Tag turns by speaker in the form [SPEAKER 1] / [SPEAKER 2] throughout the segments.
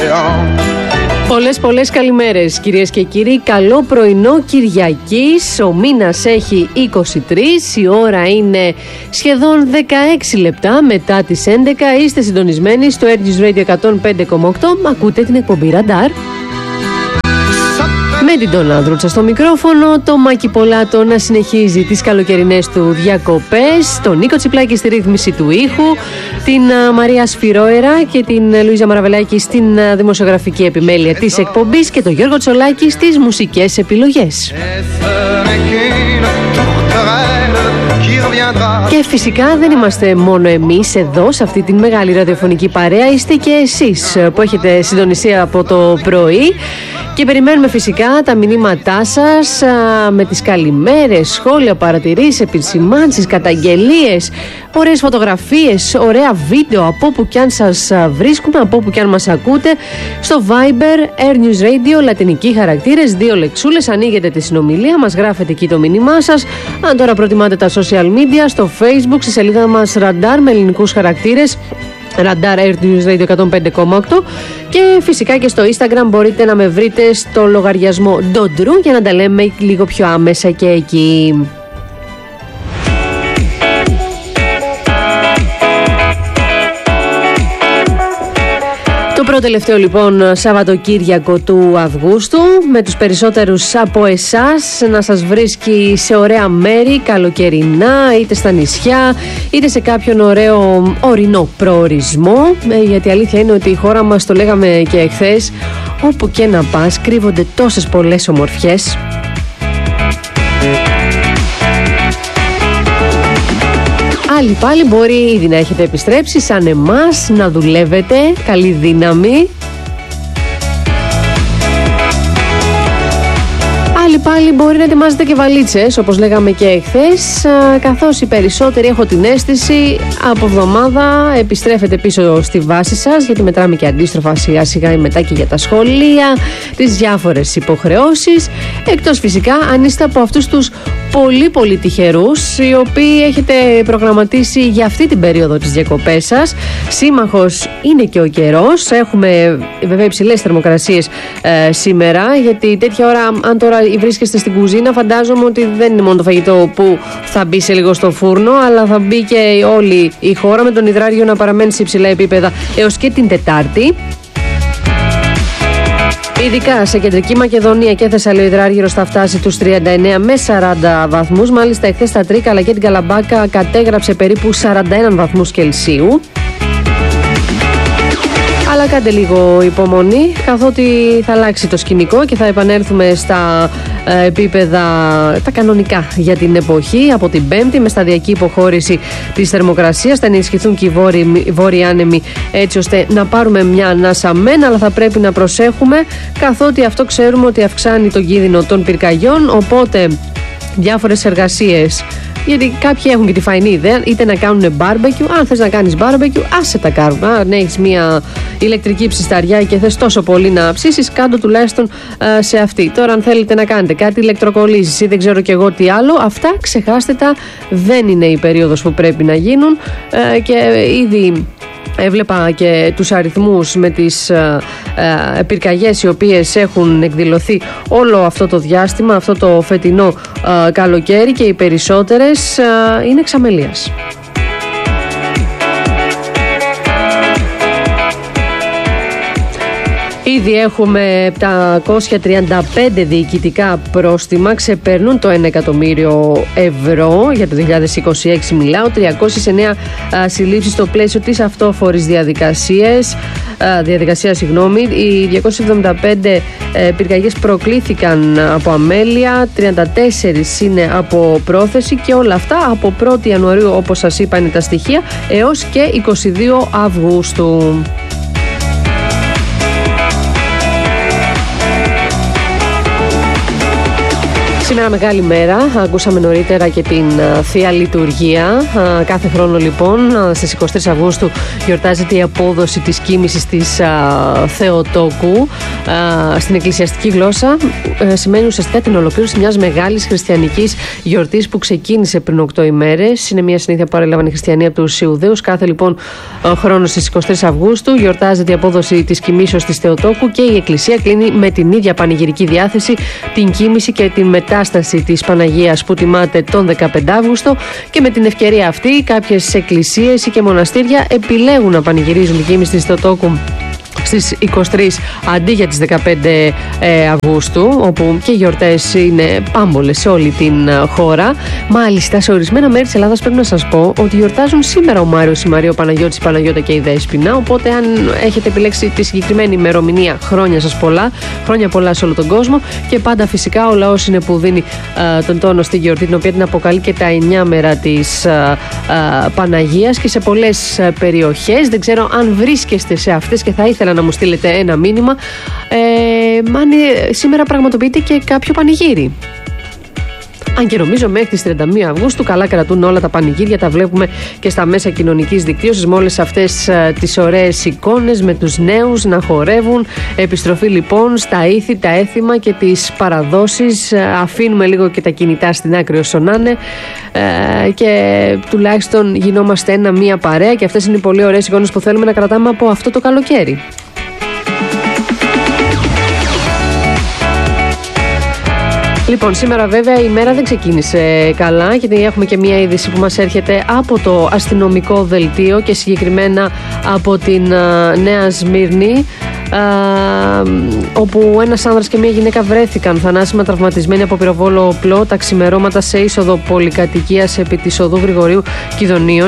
[SPEAKER 1] Πολλές καλημέρες κυρίες και κύριοι. Καλό πρωινό Κυριακής. Ο μήνας έχει 23. Η ώρα είναι σχεδόν 16 λεπτά μετά τις 11. Είστε συντονισμένοι στο Air News Radio 105,8. Ακούτε την εκπομπή Ραντάρ. Με την Τον Άνδρουτσα στο μικρόφωνο, το Μάκη Πολάτο να συνεχίζει τις καλοκαιρινές του διακοπές, τον Νίκο Τσιπλάκη στη ρύθμιση του ήχου, την Μαρία Σφυρόερα και την Λουίζα Μαραβελάκη στην δημοσιογραφική επιμέλεια της εκπομπής και τον Γιώργο Τσολάκη στις μουσικές επιλογές. Και φυσικά δεν είμαστε μόνο εμείς εδώ σε αυτή την μεγάλη ραδιοφωνική παρέα, είστε και εσείς που έχετε συντονιστεί από το πρωί. Και περιμένουμε φυσικά τα μηνύματά σας με τις καλημέρες, σχόλια, παρατηρήσεις, επισημάνσεις, καταγγελίες, ωραίες φωτογραφίες, ωραία βίντεο από όπου κι αν σας βρίσκουμε, από όπου κι αν μας ακούτε. Στο Viber, Air News Radio, λατινικοί χαρακτήρες, 2 λεξούλες, ανοίγετε τη συνομιλία, μας γράφετε εκεί το μήνυμά σας. Αν τώρα προτιμάτε τα social media, στο Facebook, στη σελίδα μας Ραντάρ με ελληνικούς χαρακτήρες, Ραντάρ Air News Radio 105,8 και φυσικά και στο Instagram μπορείτε να με βρείτε στο λογαριασμό Ντοντρού για να τα λέμε λίγο πιο άμεσα και εκεί. Το πρώτο τελευταίο λοιπόν Σαββατοκύριακο του Αυγούστου, με τους περισσότερους από εσάς να σας βρίσκει σε ωραία μέρη, καλοκαιρινά, είτε στα νησιά, είτε σε κάποιον ωραίο ορεινό προορισμό, γιατί η αλήθεια είναι ότι η χώρα μας, το λέγαμε και εχθές, όπου και να πας κρύβονται τόσες πολλές ομορφιές. Άλλοι πάλι μπορεί ήδη να έχετε επιστρέψει σαν εμάς, να δουλεύετε, καλή δύναμη. Άλλοι πάλι μπορεί να ετοιμάζετε και βαλίτσες, όπως λέγαμε και εχθές, καθώς οι περισσότεροι, έχω την αίσθηση, από εβδομάδα επιστρέφετε πίσω στη βάση σας, γιατί μετράμε και αντίστροφα σιγά σιγά μετά και για τα σχολεία, τις διάφορες υποχρεώσεις, εκτός φυσικά αν είστε από αυτούς τους πολύ τυχερούς, οι οποίοι έχετε προγραμματίσει για αυτή την περίοδο τις διακοπές σας. Σύμμαχος είναι και ο καιρός, έχουμε βέβαια υψηλές θερμοκρασίες σήμερα, γιατί τέτοια ώρα, αν τώρα βρίσκεστε στην κουζίνα, φαντάζομαι ότι δεν είναι μόνο το φαγητό που θα μπει σε λίγο στο φούρνο, αλλά θα μπει και όλη η χώρα με τον υδράργυρο να παραμένει σε υψηλά επίπεδα έως και την Τετάρτη. Ειδικά σε Κεντρική Μακεδονία και Θεσσαλία ο υδράργυρος θα φτάσει τους 39 με 40 βαθμούς. Μάλιστα εχθές τα Τρίκα αλλά και την Καλαμπάκα κατέγραψε περίπου 41 βαθμούς Κελσίου. Αλλά κάντε λίγο υπομονή, καθότι θα αλλάξει το σκηνικό και θα επανέλθουμε στα επίπεδα τα κανονικά για την εποχή από την Πέμπτη, με σταδιακή υποχώρηση της θερμοκρασίας. Θα ενισχυθούν και οι βόρειοι άνεμοι, έτσι ώστε να πάρουμε μια ανάσα μεν, αλλά θα πρέπει να προσέχουμε, καθότι αυτό ξέρουμε ότι αυξάνει τον κίνδυνο των πυρκαγιών. Οπότε διάφορες εργασίες, γιατί κάποιοι έχουν και τη φαϊνή ιδέα, είτε να κάνουν barbecue. Αν θες να κάνεις barbecue, άσε τα κάνουν. Αν έχεις μια ηλεκτρική ψισταριά και θες τόσο πολύ να ψήσεις, κάντο τουλάχιστον σε αυτή. Τώρα, αν θέλετε να κάνετε κάτι ηλεκτροκολλήσεις ή δεν ξέρω κι εγώ τι άλλο, αυτά ξεχάστε τα. Δεν είναι η περίοδος που πρέπει να γίνουν και ήδη έβλεπα και τους αριθμούς με τις πυρκαγιές οι οποίες έχουν εκδηλωθεί όλο αυτό το διάστημα, αυτό το φετινό καλοκαίρι, και οι περισσότερες είναι εξαμελίας. Ήδη έχουμε 735 διοικητικά πρόστιμα, ξεπερνούν το 1 εκατομμύριο ευρώ, για το 2026 μιλάω, 309 συλλήψεις στο πλαίσιο της αυτόφορης διαδικασίας. Οι 275 πυρκαγιές προκλήθηκαν από αμέλεια, 34 είναι από πρόθεση, και όλα αυτά από 1η Ιανουαρίου, όπως σας είπα είναι τα στοιχεία, έως και 22 Αυγούστου. Σήμερα μεγάλη μέρα, ακούσαμε νωρίτερα και την Θεία Λειτουργία. Κάθε χρόνο λοιπόν στις 23 Αυγούστου γιορτάζεται η απόδοση της κοίμησης της Θεοτόκου. Στην εκκλησιαστική γλώσσα σημαίνει ουσιαστικά την ολοκλήρωση μιας μεγάλης χριστιανικής γιορτής που ξεκίνησε πριν 8 ημέρες. Είναι μια συνήθεια που παρέλαβαν οι χριστιανοί από τους Ιουδαίους. Κάθε λοιπόν χρόνο στις 23 Αυγούστου γιορτάζεται η απόδοση της κοιμήσεως της Θεοτόκου και η Εκκλησία κλείνει με την ίδια πανηγυρική διάθεση την κοίμηση και την μετάσταση της Παναγίας που τιμάται τον 15 Αύγουστο, και με την ευκαιρία αυτή κάποιες εκκλησίες ή και μοναστήρια επιλέγουν να πανηγυρίζουν την κοίμηση της Θεοτόκου στις 23 αντί για τις 15 Αυγούστου, όπου και οι γιορτές είναι πάμπολες σε όλη την χώρα. Μάλιστα, σε ορισμένα μέρη της Ελλάδας πρέπει να σας πω ότι γιορτάζουν σήμερα ο Μάριος, η Μαρία, ο Παναγιώτης, η Παναγιώτα και η Δέσποινα. Οπότε, αν έχετε επιλέξει τη συγκεκριμένη ημερομηνία, χρόνια σας πολλά, χρόνια πολλά σε όλο τον κόσμο. Και πάντα φυσικά ο λαός είναι που δίνει τον τόνο στη γιορτή, την οποία την αποκαλεί και τα 9 μέρα της Παναγίας, και σε πολλές περιοχές. Δεν ξέρω αν βρίσκεστε σε αυτές και θα ήθελα να μου στείλετε ένα μήνυμα αν σήμερα πραγματοποιείται και κάποιο πανηγύρι. Αν και νομίζω μέχρι τις 31 Αυγούστου καλά κρατούν όλα τα πανηγύρια, τα βλέπουμε και στα μέσα κοινωνικής δικτύωσης με όλες αυτές τις ωραίες εικόνες με τους νέους να χορεύουν. Επιστροφή λοιπόν στα ήθη, τα έθιμα και τις παραδόσεις. Αφήνουμε λίγο και τα κινητά στην άκρη όσο να είναι και τουλάχιστον γινόμαστε μία παρέα, και αυτές είναι οι πολύ ωραίες εικόνες που θέλουμε να κρατάμε από αυτό το καλοκαίρι. Λοιπόν, σήμερα βέβαια η μέρα δεν ξεκίνησε καλά, γιατί έχουμε και μία είδηση που μας έρχεται από το αστυνομικό δελτίο και συγκεκριμένα από την Νέα Σμύρνη, όπου ένας άνδρας και μία γυναίκα βρέθηκαν θανάσιμα τραυματισμένοι από πυροβόλο όπλο τα ξημερώματα σε είσοδο πολυκατοικίας επί της οδού Γρηγορίου Κιδωνίων.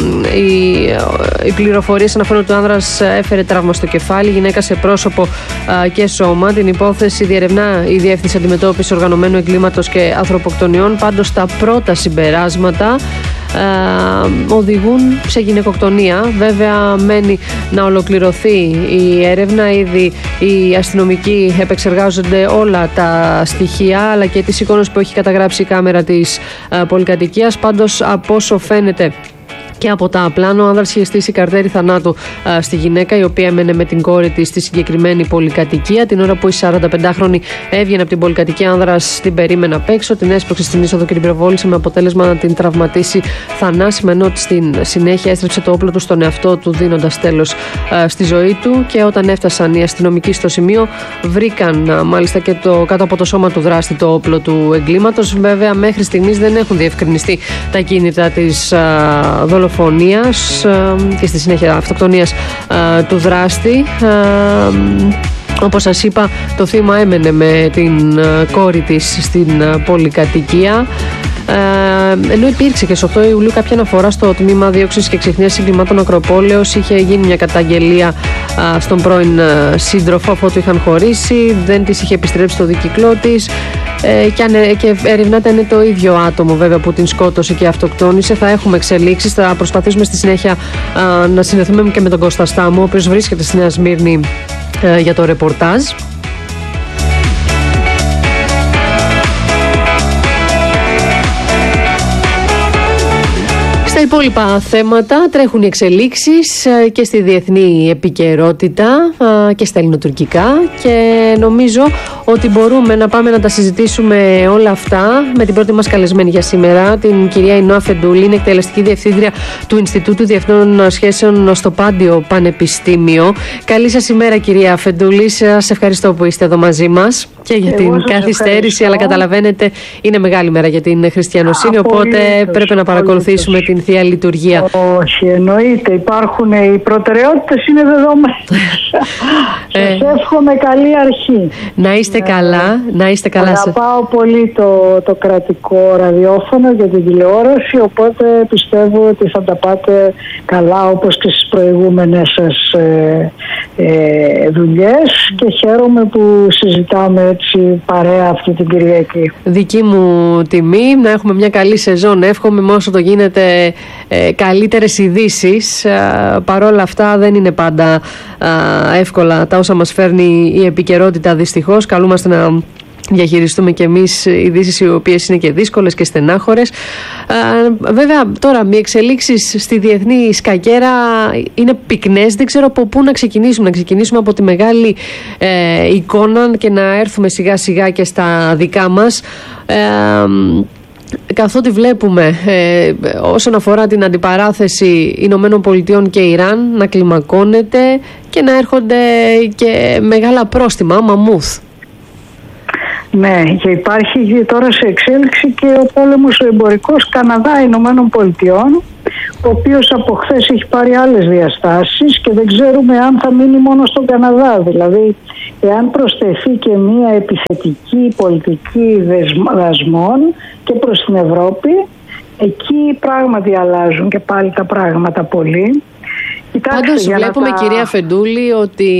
[SPEAKER 1] Οι πληροφορίες αναφέρουν ότι ο άνδρας έφερε τραύμα στο κεφάλι, η γυναίκα σε πρόσωπο και σώμα. Την υπόθεση διερευνά η Διεύθυνση Αντιμετώπισης Οργανωμένου Εγκλήματος και Ανθρωποκτονιών. Πάντως τα πρώτα συμπεράσματα οδηγούν σε γυναικοκτονία. Βέβαια μένει να ολοκληρωθεί η έρευνα. Ήδη οι αστυνομικοί επεξεργάζονται όλα τα στοιχεία αλλά και τις εικόνες που έχει καταγράψει η κάμερα της πολυκατοικίας. Πάντως, από όσο φαίνεται και από τα πλάνο, ο άνδρας είχε στήσει καρτέρι θανάτου στη γυναίκα, η οποία έμενε με την κόρη της στη συγκεκριμένη πολυκατοικία. Την ώρα που η 45χρονη έβγαινε από την πολυκατοικία, ο άνδρας την περίμενε απ' έξω, την έσπρωξε στην είσοδο και την πυροβόλησε με αποτέλεσμα να την τραυματίσει θανάσιμα, ενώ στην συνέχεια έστρεψε το όπλο του στον εαυτό του, δίνοντας τέλος στη ζωή του. Και όταν έφτασαν οι αστυνομικοί στο σημείο, βρήκαν μάλιστα και κάτω από το σώμα του δράστη το όπλο του εγκλήματος. Βέβαια, μέχρι στιγμής δεν έχουν διευκρινιστεί τα κίνητα της δολοφονίας και στη συνέχεια αυτοκτονίας του δράστη. Όπως σας είπα, το θύμα έμενε με την κόρη της στην πολυκατοικία. Ενώ υπήρξε και στις 8 Ιουλίου κάποια αναφορά στο τμήμα δίωξης και εξυχνίας συγκλημάτων Ακροπόλεως, είχε γίνει μια καταγγελία στον πρώην σύντροφο αφού του είχαν χωρίσει, δεν της είχε επιστρέψει το δικυκλό της και ερευνάται αν είναι το ίδιο άτομο βέβαια που την σκότωσε και αυτοκτόνησε. Θα έχουμε εξελίξεις, θα προσπαθήσουμε στη συνέχεια να συνδεθούμε και με τον Κώστα Στάμο, ο οποίος βρίσκεται στη Νέα Σμύρνη για το ρεπορτάζ. Στα υπόλοιπα θέματα τρέχουν οι εξελίξεις και στη διεθνή επικαιρότητα και στα ελληνοτουρκικά, και νομίζω ότι μπορούμε να πάμε να τα συζητήσουμε όλα αυτά με την πρώτη μας καλεσμένη για σήμερα, την κυρία Ινώα Φεντούλη. Είναι εκτελεστική διευθύντρια του Ινστιτούτου Διεθνών Σχέσεων στο Πάντιο Πανεπιστήμιο. Καλή σας ημέρα, κυρία Φεντούλη. Σας ευχαριστώ που είστε εδώ μαζί μας και για την καθυστέρηση, αλλά καταλαβαίνετε είναι μεγάλη μέρα για την χριστιανοσύνη, οπότε πρέπει να παρακολουθήσουμε την Θεία Λειτουργία.
[SPEAKER 2] Όχι, εννοείται. Υπάρχουν οι προτεραιότητες, είναι δεδομένες. Σας εύχομαι καλή αρχή.
[SPEAKER 1] Να είστε καλά, να είστε καλά.
[SPEAKER 2] Αγαπάω πολύ το κρατικό ραδιόφωνο και την τηλεόραση, οπότε πιστεύω ότι θα τα πάτε καλά όπως και στις προηγούμενες σας δουλειές, και χαίρομαι που συζητάμε έτσι παρέα αυτή την Κυριακή.
[SPEAKER 1] Δική μου τιμή, να έχουμε μια καλή σεζόν. Εύχομαι με όσο το γίνεται καλύτερες ειδήσεις. Παρόλα αυτά δεν είναι πάντα εύκολα τα όσα μας φέρνει η επικαιρότητα, δυστυχώς. Καλούμαστε διαχειριστούμε και εμείς ειδήσεις οι οποίες είναι και δύσκολες και στενάχωρες. Βέβαια τώρα οι εξελίξεις στη διεθνή σκακέρα είναι πυκνές. Δεν ξέρω από πού να ξεκινήσουμε. Να ξεκινήσουμε από τη μεγάλη εικόνα και να έρθουμε σιγά σιγά και στα δικά μας. Καθότι βλέπουμε όσον αφορά την αντιπαράθεση Ηνωμένων Πολιτειών και Ιράν να κλιμακώνεται και να έρχονται και μεγάλα πρόστιμα, μαμούθ.
[SPEAKER 2] Ναι, και υπάρχει τώρα σε εξέλιξη και ο πόλεμος ο εμπορικός Καναδά-Ηνωμένων Πολιτειών, ο οποίος από χθες έχει πάρει άλλες διαστάσεις και δεν ξέρουμε αν θα μείνει μόνο στον Καναδά. Δηλαδή, εάν προσθεθεί και μια επιθετική πολιτική δασμών και προς την Ευρώπη, εκεί πράγματι αλλάζουν και πάλι τα πράγματα πολύ.
[SPEAKER 1] Πάντως βλέπουμε, κυρία Φεντούλη, ότι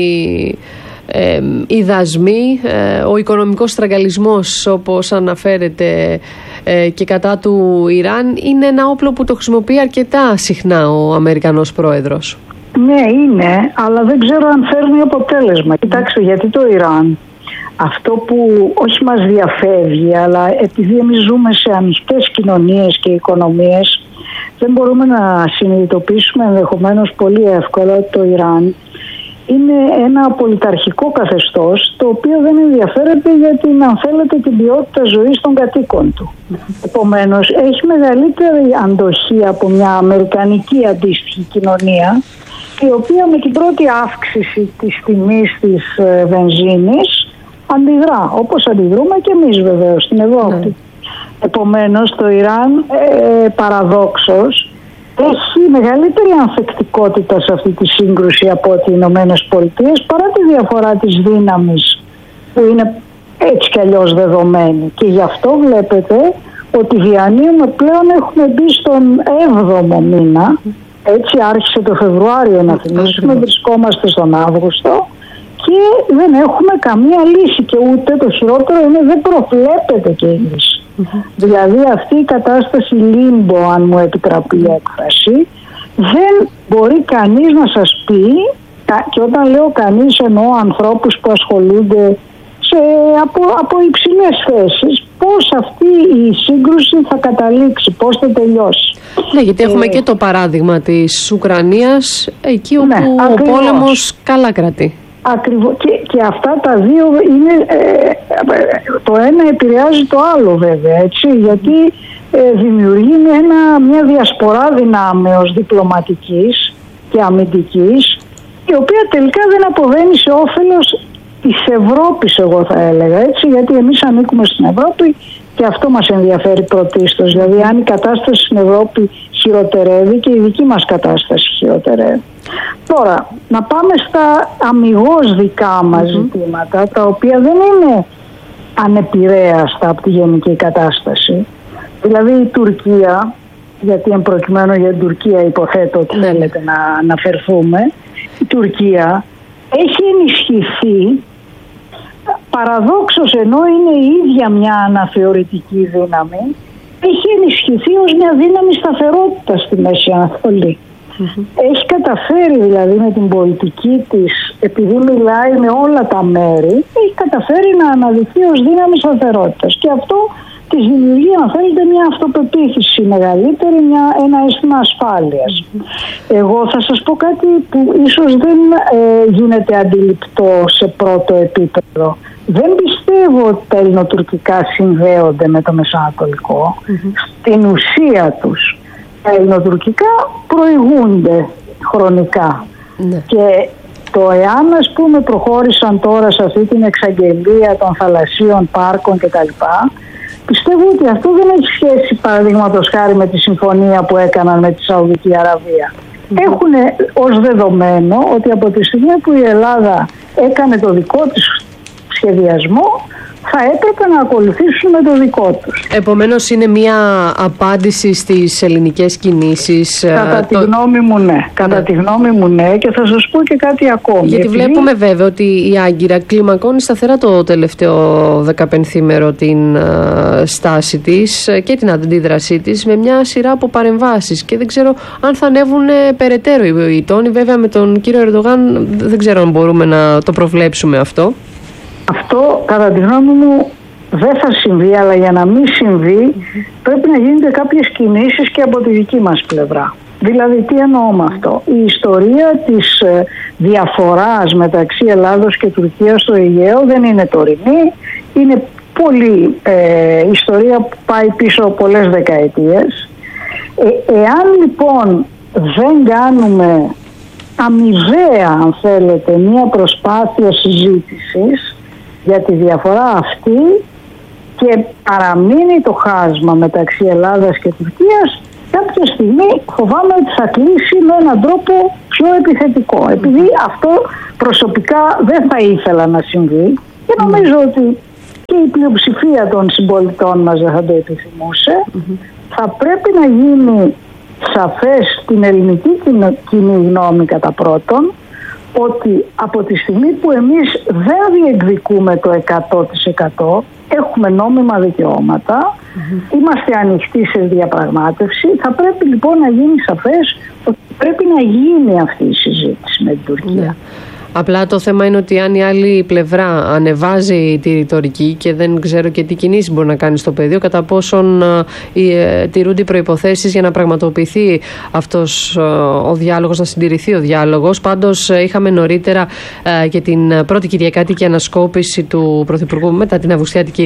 [SPEAKER 1] οι δασμοί, ο οικονομικός στραγγαλισμός όπως αναφέρεται και κατά του Ιράν είναι ένα όπλο που το χρησιμοποιεί αρκετά συχνά ο Αμερικανός πρόεδρος.
[SPEAKER 2] Ναι, είναι, αλλά δεν ξέρω αν φέρνει αποτέλεσμα. Κοιτάξτε, γιατί το Ιράν αυτό που όχι μας διαφεύγει, αλλά επειδή εμείς ζούμε σε ανοιχτές κοινωνίες και οικονομίες, δεν μπορούμε να συνειδητοποιήσουμε ενδεχομένως πολύ εύκολα ότι το Ιράν είναι ένα πολιταρχικό καθεστώς το οποίο δεν ενδιαφέρεται για την, αν θέλετε, την ποιότητα ζωής των κατοίκων του. Επομένως, έχει μεγαλύτερη αντοχή από μια αμερικανική αντίστοιχη κοινωνία, η οποία με την πρώτη αύξηση της τιμής της βενζίνης αντιδρά, όπως αντιδρούμε και εμείς βεβαίως στην Ευρώπη. Επομένως, το Ιράν παραδόξως έχει μεγαλύτερη ανθεκτικότητα σε αυτή τη σύγκρουση από ότι οι Ηνωμένες Πολιτείες, παρά τη διαφορά της δύναμης που είναι έτσι κι αλλιώς δεδομένη. Και γι' αυτό βλέπετε ότι διανύουμε πλέον, έχουμε μπει στον 7ο μήνα, έτσι άρχισε το Φεβρουάριο να θυμίσουμε, βρισκόμαστε στον Αύγουστο και δεν έχουμε καμία λύση και ούτε το χειρότερο είναι δεν προβλέπεται και η λύση. Δηλαδή αυτή η κατάσταση λίμπο, αν μου επιτραπεί η έκφραση, δεν μπορεί κανείς να σας πει, και όταν λέω κανείς εννοώ ανθρώπους που ασχολούνται από υψηλές θέσεις, πώς αυτή η σύγκρουση θα καταλήξει, πώς θα τελειώσει.
[SPEAKER 1] Ναι, γιατί έχουμε και το παράδειγμα της Ουκρανίας, εκεί όπου ο πόλεμος καλά κρατεί.
[SPEAKER 2] Ακριβώς. Και αυτά τα δύο είναι, το ένα επηρεάζει το άλλο βέβαια, έτσι, γιατί δημιουργεί μια διασπορά δυνάμεως διπλωματικής και αμυντικής, η οποία τελικά δεν αποβαίνει σε όφελος της Ευρώπης, εγώ θα έλεγα, έτσι, γιατί εμείς ανήκουμε στην Ευρώπη και αυτό μας ενδιαφέρει πρωτίστως. Δηλαδή, αν η κατάσταση στην Ευρώπη χειροτερεύει, και η δική μας κατάσταση χειροτερεύει. Τώρα, να πάμε στα αμιγώς δικά μας ζητήματα, τα οποία δεν είναι ανεπηρέαστα από τη γενική κατάσταση. Δηλαδή, η Τουρκία, γιατί εν προκειμένου για την Τουρκία υποθέτω ότι θέλετε να αναφερθούμε, η Τουρκία έχει ενισχυθεί, παραδόξως ενώ είναι η ίδια μια αναθεωρητική δύναμη, έχει ενισχυθεί ως μια δύναμη σταθερότητα στη Μέση Ανατολή. Έχει καταφέρει δηλαδή με την πολιτική της, επειδή μιλάει με όλα τα μέρη, έχει καταφέρει να αναδειχθεί ως δύναμη σταθερότητας. Και αυτό της δημιουργεί, αν θέλετε, μια αυτοπεποίθηση μεγαλύτερη, ένα αίσθημα ασφάλειας. Εγώ θα σας πω κάτι που ίσως δεν γίνεται αντιληπτό σε πρώτο επίπεδο. Δεν πιστεύω ότι τα ελληνοτουρκικά συνδέονται με το μεσανατολικό. Στην ουσία τους τα ελληνοτουρκικά προηγούνται χρονικά. Και το εάν, ας πούμε, προχώρησαν τώρα σε αυτή την εξαγγελία των θαλασσίων πάρκων κτλ., πιστεύω ότι αυτό δεν έχει σχέση, παραδείγματος χάρη, με τη συμφωνία που έκαναν με τη Σαουδική Αραβία. Έχουν ως δεδομένο ότι από τη στιγμή που η Ελλάδα έκανε το δικό της σχεδιασμό, θα έπρεπε να ακολουθήσουν με το δικό τους.
[SPEAKER 1] Επομένως είναι μια απάντηση στις ελληνικές κινήσεις.
[SPEAKER 2] Κατά τη γνώμη μου ναι. Κατά τη γνώμη μου ναι, και θα σας πω και κάτι ακόμη.
[SPEAKER 1] Γιατί βλέπουμε βέβαια ότι η Άγκυρα κλιμακώνει σταθερά το τελευταίο 15ήμερο την στάση της και την αντίδρασή της με μια σειρά από παρεμβάσεις και δεν ξέρω αν θα ανέβουν περαιτέρω οι τόνοι. Βέβαια με τον κύριο Ερντογάν δεν ξέρω αν μπορούμε να το προβλέψουμε αυτό.
[SPEAKER 2] Αυτό κατά τη γνώμη μου δεν θα συμβεί, αλλά για να μην συμβεί πρέπει να γίνονται κάποιες κινήσεις και από τη δική μας πλευρά. Δηλαδή, τι εννοώ με αυτό? Η ιστορία της διαφοράς μεταξύ Ελλάδος και Τουρκίας στο Αιγαίο δεν είναι τωρινή, είναι πολύ ιστορία που πάει πίσω πολλές δεκαετίες. Εάν λοιπόν δεν κάνουμε αμοιβαία, αν θέλετε, μια προσπάθεια συζήτησης για τη διαφορά αυτή και παραμείνει το χάσμα μεταξύ Ελλάδας και Τουρκίας, κάποια στιγμή φοβάμαι ότι θα κλείσει με έναν τρόπο πιο επιθετικό. Επειδή αυτό προσωπικά δεν θα ήθελα να συμβεί και νομίζω ότι και η πλειοψηφία των συμπολιτών μας δεν θα το επιθυμούσε, θα πρέπει να γίνει σαφές στην ελληνική κοινή γνώμη κατά πρώτον ότι από τη στιγμή που εμείς δεν διεκδικούμε το 100%, έχουμε νόμιμα δικαιώματα, είμαστε ανοιχτοί σε διαπραγμάτευση, θα πρέπει λοιπόν να γίνει σαφές ότι πρέπει να γίνει αυτή η συζήτηση με την Τουρκία.
[SPEAKER 1] Απλά το θέμα είναι ότι αν η άλλη πλευρά ανεβάζει τη ρητορική και δεν ξέρω και τι κινήσεις μπορεί να κάνει στο πεδίο, κατά πόσον τηρούνται οι προϋποθέσεις για να πραγματοποιηθεί αυτός ο διάλογος, να συντηρηθεί ο διάλογος. Πάντως είχαμε νωρίτερα και την πρώτη κυριακάτικη ανασκόπηση του Πρωθυπουργού μετά την Αυγουστιάτικη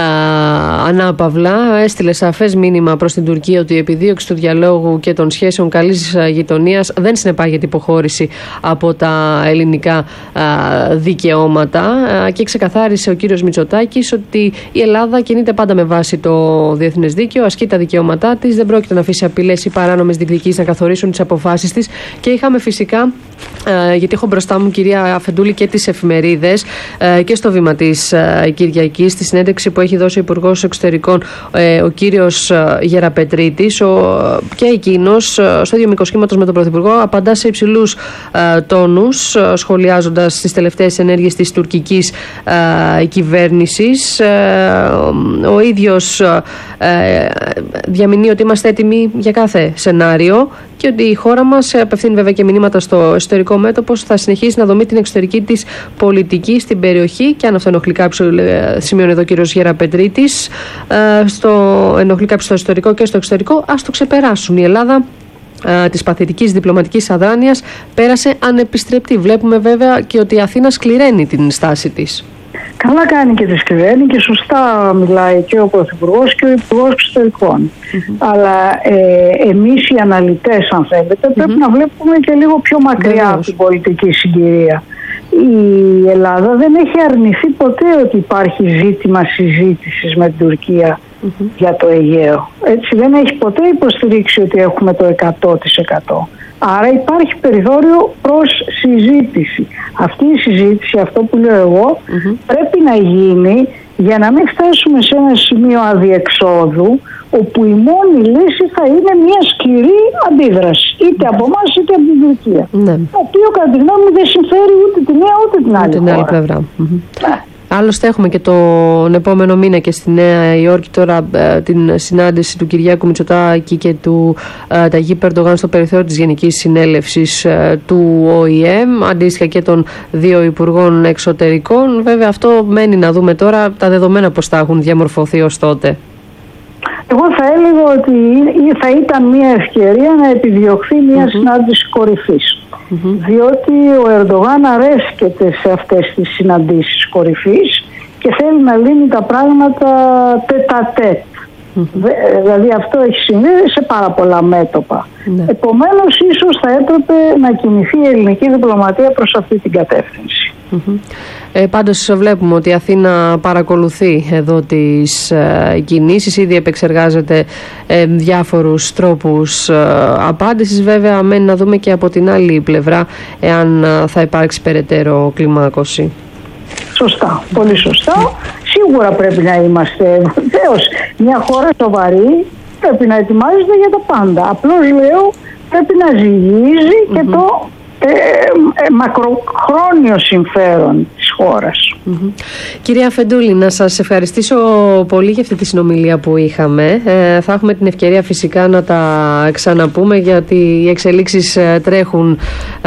[SPEAKER 1] ανάπαυλα. Έστειλε σαφές μήνυμα προς την Τουρκία ότι η επιδίωξη του διαλόγου και των σχέσεων καλής γειτονίας δεν συνεπάγεται υποχώρηση από τα ελληνικά δικαιώματα και ξεκαθάρισε ο κύριος Μητσοτάκης ότι η Ελλάδα κινείται πάντα με βάση το διεθνές δίκαιο, ασκεί τα δικαιώματά της, δεν πρόκειται να αφήσει απειλές ή παράνομες διεκδικήσεις να καθορίσουν τις αποφάσεις της. Και είχαμε φυσικά, γιατί έχω μπροστά μου, κυρία Αφεντούλη, και τις εφημερίδες και στο βήμα της Κυριακής, στη συνέντευξη που έχει δώσει ο Υπουργός Εξωτερικών ο κύριος Γεραπετρίτης, και εκείνος στο ίδιο μήκος κύματος με τον Πρωθυπουργό απαντά σε υψηλούς τόνους, σχολιάζοντας τις τελευταίες ενέργειες της τουρκικής κυβέρνησης. Ο ίδιος διαμηνεί ότι είμαστε έτοιμοι για κάθε σενάριο και ότι η χώρα μας, απευθύνει βέβαια και μηνύματα στο εσωτερικό μέτωπο, θα συνεχίσει να δομεί την εξωτερική της πολιτική στην περιοχή, και αν αυτό ενοχλεί κάποιο, σημειώνει εδώ ο κύριος Γεραπετρίτης, ενοχλεί κάποιο στο εσωτερικό και στο εξωτερικό, ας το ξεπεράσουν. Η Ελλάδα της παθητικής διπλωματικής αδράνειας πέρασε ανεπιστρεπτή. Βλέπουμε βέβαια και ότι η Αθήνα σκληραίνει την στάση της.
[SPEAKER 2] Καλά κάνει και τη σκληραίνει και σωστά μιλάει και ο Πρωθυπουργός και ο Υπουργός Εξωτερικών. Αλλά εμείς οι αναλυτές, αν θέλετε, πρέπει να βλέπουμε και λίγο πιο μακριά από την πολιτική συγκυρία. Η Ελλάδα δεν έχει αρνηθεί ποτέ ότι υπάρχει ζήτημα συζήτησης με την Τουρκία για το Αιγαίο. Έτσι, δεν έχει ποτέ υποστηρίξει ότι έχουμε το 100%. Άρα υπάρχει περιθώριο προς συζήτηση. Αυτή η συζήτηση, αυτό που λέω εγώ, πρέπει να γίνει για να μην φτάσουμε σε ένα σημείο αδιεξόδου, όπου η μόνη λύση θα είναι μια σκληρή αντίδραση, είτε από εμάς είτε από την Τουρκία. Το οποίο κατά τη γνώμη μου δεν συμφέρει ούτε τη μία ούτε την άλλη
[SPEAKER 1] πλευρά. Άλλωστε έχουμε και τον επόμενο μήνα και στη Νέα Υόρκη τώρα την συνάντηση του Κυριάκου Μητσοτάκη και του Ταγίπ Ερντογάν στο περιθώριο της Γενικής Συνέλευσης του ΟΗΕ, αντίστοιχα και των δύο Υπουργών Εξωτερικών. Βέβαια αυτό μένει να δούμε τώρα τα δεδομένα πώς θα έχουν διαμορφωθεί ως τότε.
[SPEAKER 2] Εγώ θα έλεγα ότι θα ήταν μια ευκαιρία να επιδιωχθεί μια συνάντηση κορυφής. Διότι ο Ερντογάν αρέσκεται σε αυτές τις συναντήσεις κορυφής και θέλει να λύνει τα πράγματα τετ-α-τετ. Δηλαδή αυτό έχει συμβεί σε πάρα πολλά μέτωπα. Επομένως ίσως θα έπρεπε να κινηθεί η ελληνική διπλωματία προς αυτή την κατεύθυνση.
[SPEAKER 1] Πάντως βλέπουμε ότι η Αθήνα παρακολουθεί εδώ τις κινήσεις, ήδη επεξεργάζεται διάφορους τρόπους απάντησης. Βέβαια μένει να δούμε και από την άλλη πλευρά εάν θα υπάρξει περαιτέρω κλιμάκωση.
[SPEAKER 2] Σωστά, πολύ σωστά. Σίγουρα πρέπει να είμαστε, βεβαίως, μια χώρα σοβαρή πρέπει να ετοιμάζεται για τα πάντα. Απλώς λέω πρέπει να ζυγίζει και το μακροχρόνιο συμφέρον της χώρας.
[SPEAKER 1] Κυρία Αφεντούλη, να σας ευχαριστήσω πολύ για αυτή τη συνομιλία που είχαμε. Θα έχουμε την ευκαιρία φυσικά να τα ξαναπούμε, γιατί οι εξελίξεις τρέχουν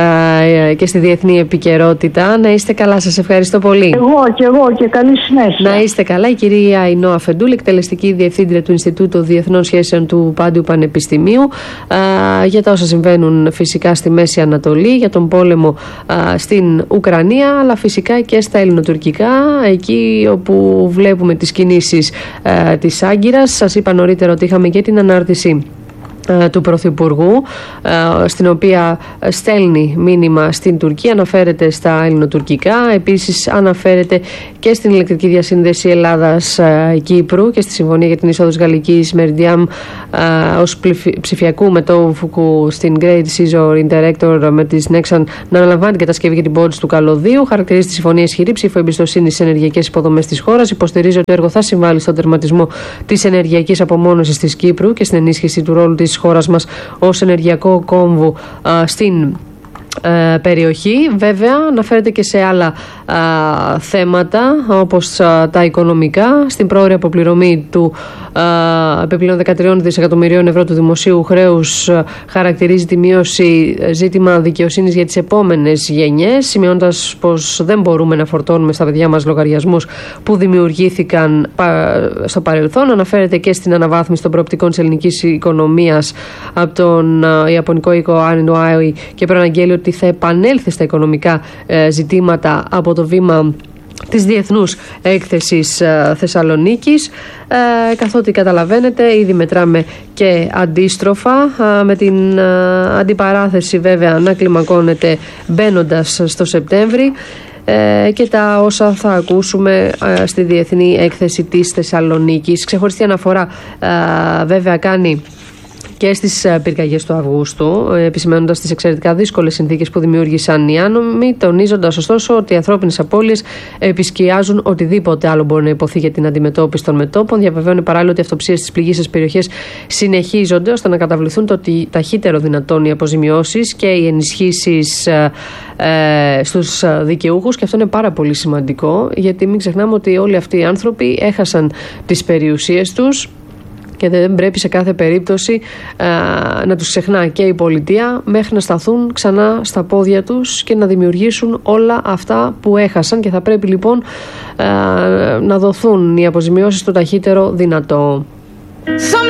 [SPEAKER 1] και στη διεθνή επικαιρότητα. Να είστε καλά, σας ευχαριστώ πολύ.
[SPEAKER 2] Εγώ και καλή συνέχεια.
[SPEAKER 1] Να είστε καλά. Η κυρία Αϊνώ Αφεντούλη, εκτελεστική διευθύντρια του Ινστιτούτου Διεθνών Σχέσεων του Πάντιου Πανεπιστημίου, για τα όσα συμβαίνουν φυσικά στη Μέση Ανατολή, για τον πόλεμο στην Ουκρανία, αλλά φυσικά και στα ελληνοτουρκικά, εκεί όπου βλέπουμε τις κινήσεις της Άγκυρας. Σας είπα νωρίτερα ότι είχαμε και την ανάρτηση του Πρωθυπουργού, στην οποία στέλνει μήνυμα στην Τουρκία, αναφέρεται στα ελληνοτουρκικά, επίσης αναφέρεται και στην ηλεκτρική διασύνδεση Ελλάδας-Κύπρου και στη συμφωνία για την είσοδο Γαλλικής Meridiam ως ψηφιακού μετόφουκου στην Great Scissor Interactor με τη Nexan να αναλαμβάνει την κατασκευή και την πώληση του καλωδίου. Χαρακτηρίζει τη συμφωνία ισχυρή ψήφο εμπιστοσύνη στις ενεργειακές υποδομές της χώρας. Υποστηρίζει ότι το έργο θα συμβάλλει στον τερματισμό της ενεργειακής απομόνωσης της Κύπρου και στην ενίσχυση του ρόλου της χώρας μας ως ενεργειακό κόμβου στην περιοχή. Βέβαια αναφέρεται και σε άλλα θέματα, όπως τα οικονομικά, στην πρόωρη αποπληρωμή του επιπλέον 13 δισεκατομμυρίων ευρώ του δημοσίου χρέους. Χαρακτηρίζει τη μείωση ζήτημα δικαιοσύνης για τις επόμενες γενιές, σημειώνοντας πως δεν μπορούμε να φορτώνουμε στα παιδιά μας λογαριασμούς που δημιουργήθηκαν στο παρελθόν. Αναφέρεται και στην αναβάθμιση των προοπτικών της ελληνικής οικονομίας από τον Ιαπωνικό οίκο Anuai και προαναγγέλει ότι θα επανέλθει στα οικονομικά ζητήματα από το βήμα της Διεθνούς Έκθεσης Θεσσαλονίκης, καθότι καταλαβαίνετε ήδη μετράμε και αντίστροφα, με την αντιπαράθεση βέβαια να κλιμακώνεται μπαίνοντας στο Σεπτέμβρη, και τα όσα θα ακούσουμε στη Διεθνή Έκθεση της Θεσσαλονίκης. Ξεχωριστή αναφορά βέβαια κάνει και στις πυρκαγιές του Αυγούστου, επισημαίνοντας τις εξαιρετικά δύσκολες συνθήκες που δημιούργησαν οι άνομοι, τονίζοντας ωστόσο ότι οι ανθρώπινες απώλειες επισκιάζουν οτιδήποτε άλλο μπορεί να υποθεί για την αντιμετώπιση των μετώπων. Διαβεβαίωνει παράλληλα ότι οι αυτοψίες στις πληγείσες περιοχές συνεχίζονται ώστε να καταβληθούν το ταχύτερο δυνατόν οι αποζημιώσεις και οι ενισχύσεις στους δικαιούχους, και αυτό είναι πάρα πολύ σημαντικό, γιατί μην ξεχνάμε ότι όλοι αυτοί οι άνθρωποι έχασαν τις περιουσίες τους και δεν πρέπει σε κάθε περίπτωση να τους ξεχνά και η πολιτεία μέχρι να σταθούν ξανά στα πόδια τους και να δημιουργήσουν όλα αυτά που έχασαν, και θα πρέπει λοιπόν να δοθούν οι αποζημιώσεις το ταχύτερο δυνατό.